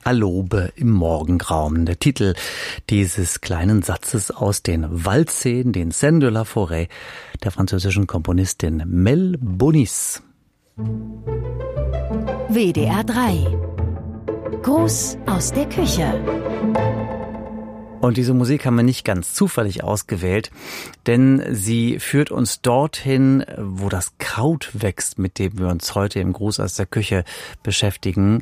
Alobe im Morgengrauen. Der Titel dieses kleinen Satzes aus den Waldszenen, den Scènes de la Forêt, der französischen Komponistin Mel Bonis. WDR 3. Gruß aus der Küche. Und diese Musik haben wir nicht ganz zufällig ausgewählt, denn sie führt uns dorthin, wo das Kraut wächst, mit dem wir uns heute im Gruß aus der Küche beschäftigen,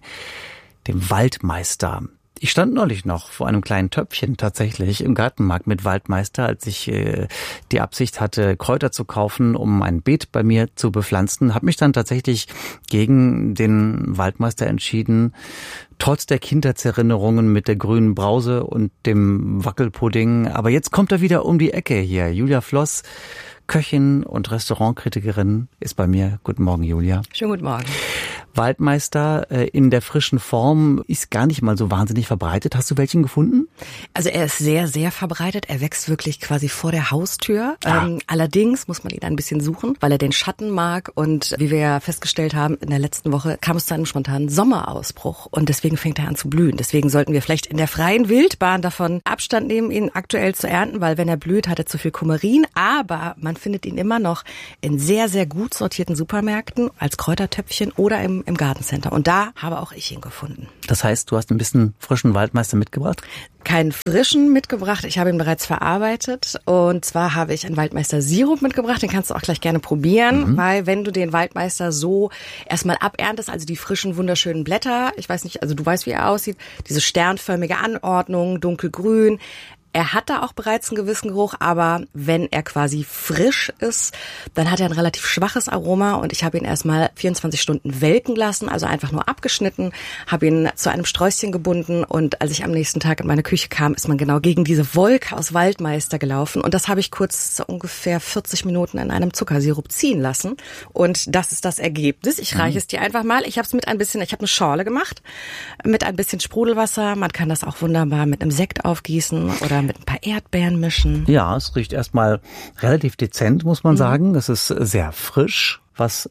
dem Waldmeister. Ich stand neulich noch vor einem kleinen Töpfchen tatsächlich im Gartenmarkt mit Waldmeister, als ich die Absicht hatte, Kräuter zu kaufen, um ein Beet bei mir zu bepflanzen. Habe mich dann tatsächlich gegen den Waldmeister entschieden, trotz der Kindheitserinnerungen mit der grünen Brause und dem Wackelpudding. Aber jetzt kommt er wieder um die Ecke hier. Julia Floss, Köchin und Restaurantkritikerin, ist bei mir. Guten Morgen, Julia. Schönen guten Morgen. Waldmeister in der frischen Form ist gar nicht mal so wahnsinnig verbreitet. Hast du welchen gefunden? Also er ist sehr, sehr verbreitet. Er wächst wirklich quasi vor der Haustür. Allerdings muss man ihn ein bisschen suchen, weil er den Schatten mag. Und wie wir ja festgestellt haben, in der letzten Woche kam es zu einem spontanen Sommerausbruch. Und deswegen fängt er an zu blühen. Deswegen sollten wir vielleicht in der freien Wildbahn davon Abstand nehmen, ihn aktuell zu ernten, weil wenn er blüht, hat er zu viel Kumarin. Aber man findet ihn immer noch in sehr, sehr gut sortierten Supermärkten als Kräutertöpfchen oder im Gartencenter. Und da habe auch ich ihn gefunden. Das heißt, du hast ein bisschen frischen Waldmeister mitgebracht? Keinen frischen mitgebracht, ich habe ihn bereits verarbeitet. Und zwar habe ich einen Waldmeister-Sirup mitgebracht, den kannst du auch gleich gerne probieren, weil wenn du den Waldmeister so erstmal aberntest, also die frischen, wunderschönen Blätter, ich weiß nicht, also du weißt, wie er aussieht, diese sternförmige Anordnung, dunkelgrün. Er hat da auch bereits einen gewissen Geruch, aber wenn er quasi frisch ist, dann hat er ein relativ schwaches Aroma und ich habe ihn erstmal 24 Stunden welken lassen, also einfach nur abgeschnitten, habe ihn zu einem Sträußchen gebunden und als ich am nächsten Tag in meine Küche kam, ist man genau gegen diese Wolke aus Waldmeister gelaufen und das habe ich kurz so ungefähr 40 Minuten in einem Zuckersirup ziehen lassen und das ist das Ergebnis. Ich reiche es dir einfach mal. Ich habe es ich habe eine Schorle gemacht mit ein bisschen Sprudelwasser. Man kann das auch wunderbar mit einem Sekt aufgießen oder mit ein paar Erdbeeren mischen. Ja, es riecht erstmal relativ dezent, muss man sagen. Es ist sehr frisch, was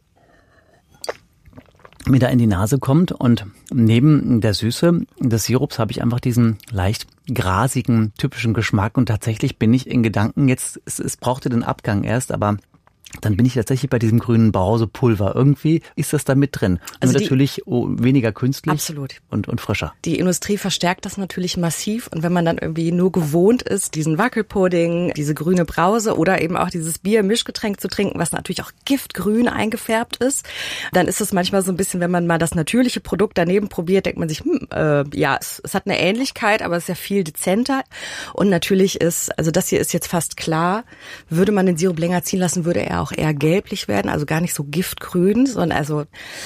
mir da in die Nase kommt. Und neben der Süße des Sirups habe ich einfach diesen leicht grasigen, typischen Geschmack. Und tatsächlich bin ich in Gedanken jetzt, es brauchte den Abgang erst, aber dann bin ich tatsächlich bei diesem grünen Brausepulver. Irgendwie ist das da mit drin. Also natürlich weniger künstlich. Absolut. Und frischer. Die Industrie verstärkt das natürlich massiv. Und wenn man dann irgendwie nur gewohnt ist, diesen Wackelpudding, diese grüne Brause oder eben auch dieses Bier-Mischgetränk zu trinken, was natürlich auch giftgrün eingefärbt ist, dann ist es manchmal so ein bisschen, wenn man mal das natürliche Produkt daneben probiert, denkt man sich, es hat eine Ähnlichkeit, aber es ist ja viel dezenter. Und natürlich also das hier ist jetzt fast klar, würde man den Sirup länger ziehen lassen, würde er auch eher gelblich werden, also gar nicht so giftgrün, sondern sagen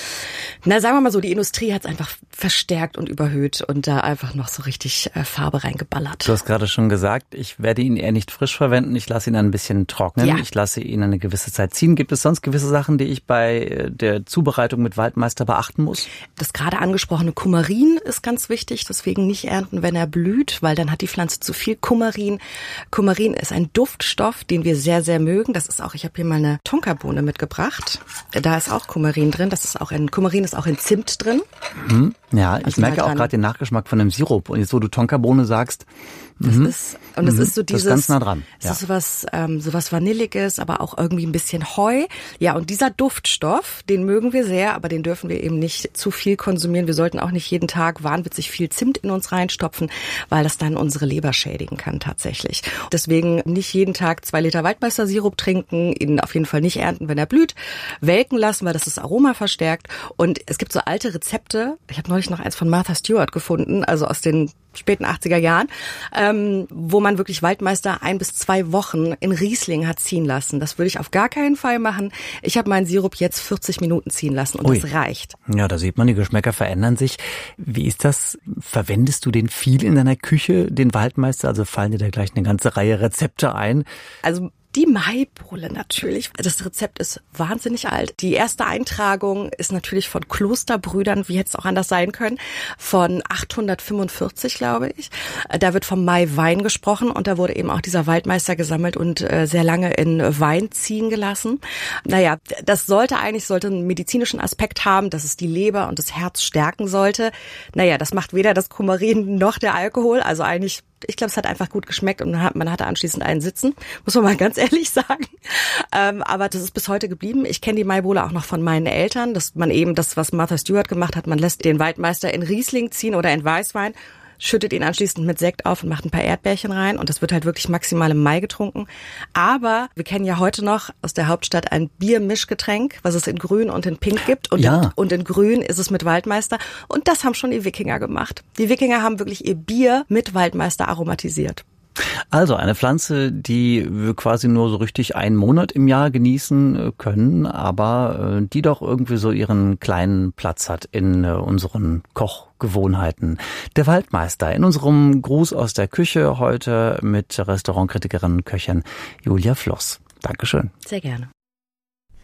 wir mal so, die Industrie hat es einfach verstärkt und überhöht und da einfach noch so richtig Farbe reingeballert. Du hast gerade schon gesagt, ich werde ihn eher nicht frisch verwenden, ich lasse ihn ein bisschen trocknen, Ich lasse ihn eine gewisse Zeit ziehen. Gibt es sonst gewisse Sachen, die ich bei der Zubereitung mit Waldmeister beachten muss? Das gerade angesprochene Kumarin ist ganz wichtig, deswegen nicht ernten, wenn er blüht, weil dann hat die Pflanze zu viel Kumarin. Kumarin ist ein Duftstoff, den wir sehr, sehr mögen. Das ist auch, ich habe hier mal eine Tonkabohne mitgebracht. Da ist auch Kumarin drin. Kumarin ist auch in Zimt drin. Ja, ich merke auch gerade den Nachgeschmack von dem Sirup. Und jetzt, wo du Tonkabohne sagst, das ist so dieses, das ist ganz nah dran. Das ist sowas Vanilliges, aber auch irgendwie ein bisschen Heu. Ja, und dieser Duftstoff, den mögen wir sehr, aber den dürfen wir eben nicht zu viel konsumieren. Wir sollten auch nicht jeden Tag wahnwitzig viel Zimt in uns reinstopfen, weil das dann unsere Leber schädigen kann tatsächlich. Deswegen nicht jeden Tag 2 Liter Waldmeister-Sirup trinken, ihn auf jeden Fall nicht ernten, wenn er blüht, welken lassen, weil das Aroma verstärkt. Und es gibt so alte Rezepte. Ich habe neulich noch eins von Martha Stewart gefunden, also aus den späten 80er Jahren, wo man wirklich Waldmeister 1 bis 2 Wochen in Riesling hat ziehen lassen. Das würde ich auf gar keinen Fall machen. Ich habe meinen Sirup jetzt 40 Minuten ziehen lassen und das reicht. Ja, da sieht man, die Geschmäcker verändern sich. Wie ist das? Verwendest du den viel in deiner Küche, den Waldmeister? Also fallen dir da gleich eine ganze Reihe Rezepte ein? Also Die Maibowle natürlich. Das Rezept ist wahnsinnig alt. Die erste Eintragung ist natürlich von Klosterbrüdern, wie hätte es auch anders sein können, von 845, glaube ich. Da wird vom Maiwein gesprochen und da wurde eben auch dieser Waldmeister gesammelt und sehr lange in Wein ziehen gelassen. Naja, das sollte einen medizinischen Aspekt haben, dass es die Leber und das Herz stärken sollte. Naja, das macht weder das Kumarin noch der Alkohol. Also eigentlich, ich glaube, es hat einfach gut geschmeckt und man hatte anschließend einen Sitzen, muss man mal ganz ehrlich sagen. Aber das ist bis heute geblieben. Ich kenne die Maibowle auch noch von meinen Eltern, dass man eben das, was Martha Stewart gemacht hat, man lässt den Waldmeister in Riesling ziehen oder in Weißwein, schüttet ihn anschließend mit Sekt auf und macht ein paar Erdbeerchen rein und das wird halt wirklich maximal im Mai getrunken. Aber wir kennen ja heute noch aus der Hauptstadt ein Biermischgetränk, was es in Grün und in Pink gibt und in Grün ist es mit Waldmeister und das haben schon die Wikinger gemacht. Die Wikinger haben wirklich ihr Bier mit Waldmeister aromatisiert. Also eine Pflanze, die wir quasi nur so richtig einen Monat im Jahr genießen können, aber die doch irgendwie so ihren kleinen Platz hat in unseren Kochgewohnheiten. Der Waldmeister in unserem Gruß aus der Küche heute mit Restaurantkritikerin und Köchin Julia Floss. Dankeschön. Sehr gerne.